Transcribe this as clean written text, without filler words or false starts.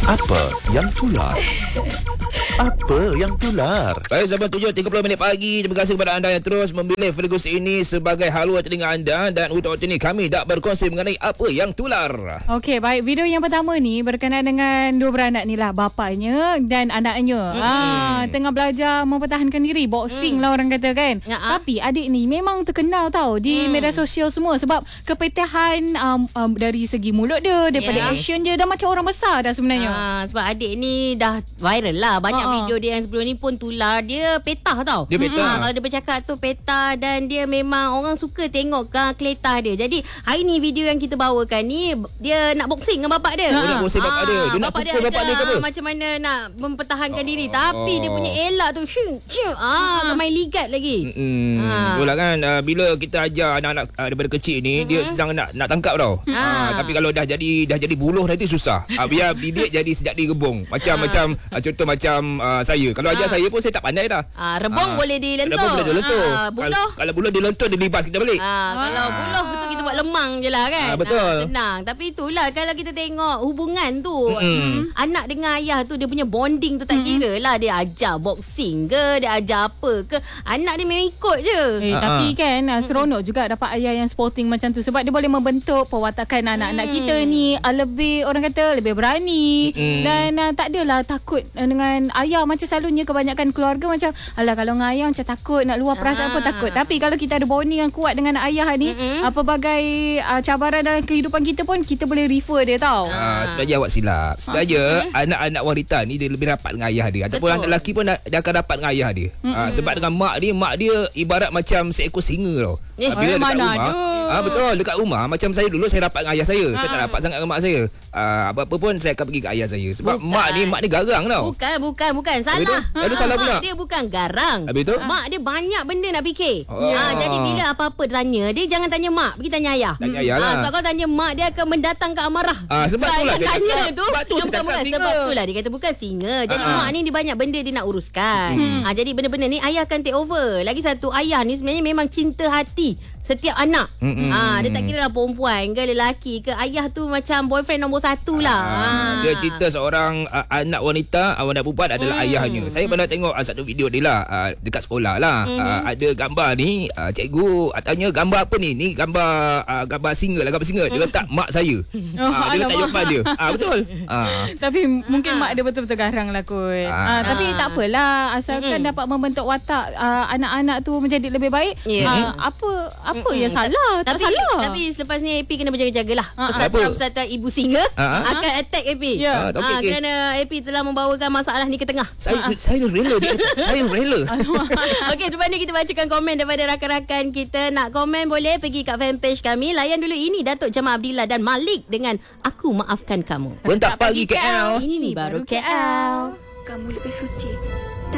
Apa yang tular? Apa yang tular? Baik, sahabat 7.30 pagi. Terima kasih kepada anda yang terus memilih frekuensi ini sebagai haluan telinga anda. Dan untuk waktu ini kami dah berkongsi mengenai apa yang tular. Okey, baik. Video yang pertama ni berkenaan dengan dua beranak ni lah. Bapanya dan anaknya. Tengah belajar mempertahankan diri. Boxing lah orang kata kan. Tapi adik ni memang terkenal tau di media sosial semua. Sebab kepetihan dari segi mulut dia, daripada action dia, dah macam orang besar dah sebenarnya. Sebab adik ni dah viral lah. Banyak video dia yang sebelum ni pun tular. Dia petah tau. Dia petah. Kalau dia bercakap tu petah. Dan dia memang orang suka tengok keletah dia. Jadi hari ni video yang kita bawakan ni, dia nak boxing dengan bapak dia. Dia nak boxing bapak dia. Dia nak pukul bapak dia ke apa? Macam mana nak mempertahankan diri. Tapi dia punya elak tu main ligat lagi. Itulah kan, bila kita ajar anak-anak daripada kecil ni, dia sedang nak tangkap tau. Tapi kalau dah jadi buluh nanti susah. Biar bibit jadi sejak direbung. Macam contoh macam saya. Kalau ajar saya pun saya tak pandai dah. Rebung boleh dilentur. Rebung boleh dilentur. Buluh. Kalau buluh dilentur, dia libas kita balik. Kalau buluh tu kita buat lemang je lah kan. Betul. Senang. Tapi itulah kalau kita tengok hubungan tu, anak dengan ayah tu, dia punya bonding tu tak kira lah. Dia ajar boxing ke, dia ajar apa ke, anak dia memang ikut je. Tapi kan seronok juga dapat ayah yang sporting macam tu. Sebab dia boleh membentuk perwatakan anak-anak kita ni lebih, orang kata, lebih berani. Dan tak adalah takut dengan ayah. Macam selalunya kebanyakan keluarga macam, alah kalau dengan ayah macam takut, nak luar perasaan pun takut. Tapi kalau kita ada bonding yang kuat dengan ayah ni, pelbagai cabaran dalam kehidupan kita pun kita boleh refer dia tau. Sebenarnya awak silap. Sebenarnya anak-anak wanita ni dia lebih rapat dengan ayah dia. Ataupun anak lelaki pun dia akan rapat dengan ayah dia. Sebab dengan mak dia ibarat macam seekor singa tau. Bila dekat rumah, betul, dekat rumah macam saya dulu, saya rapat dengan ayah saya. Saya tak rapat sangat dengan mak saya. Apa-apa pun saya akan pergi ke ayah saya. Sebab mak ni garang tau. Bukan salah. Ada salah pula. Mak dia bukan garang. Habis tu? Mak dia banyak benda nak fikir. Jadi bila apa-apa tanya, dia jangan tanya mak, pergi tanya ayah. Tanya ayah lah. Sebab kalau tanya mak, dia akan mendatangkan amarah. Sebab itulah saya tanya cakap. tu. Sebab itulah dia kata bukan singa. Jadi mak ni dia banyak benda dia nak uruskan. Jadi benda-benda ni ayah akan take over. Lagi satu, ayah ni sebenarnya memang cinta hati setiap anak. Dia tak kira lah perempuan ke lelaki ke, ayah tu macam boyfriend nombor satu lah. Dia cerita seorang anak wanita, anak perempuan adalah ayahnya. Saya pernah tengok satu video dia lah, dekat sekolah lah. Ada gambar ni, cikgu tanya gambar apa ni? Ni gambar singa lah, gambar singa. Dia letak mak saya. Dia letak jawapan dia. Betul. Tapi mungkin mak dia betul-betul garang lah kot. Tapi tak apalah, asalkan dapat membentuk watak anak-anak tu menjadi lebih baik. Apa yang salah? Tak salah. Tapi selepas ni AP kena berjaga-jagalah. Peserta ibu singa akan attack AP. Kerana AP telah membawakan masalah ni ke tengah. Saya rela dia. Saya rela. Okey, sebab ni kita bacakan komen daripada rakan-rakan kita. Nak komen boleh pergi kat fanpage kami. Layan dulu, ini Datuk Jamal Abdillah dan Malik dengan Aku Maafkan Kamu. Bentak Pagi KL. Ini baru KL. Kamu lebih suci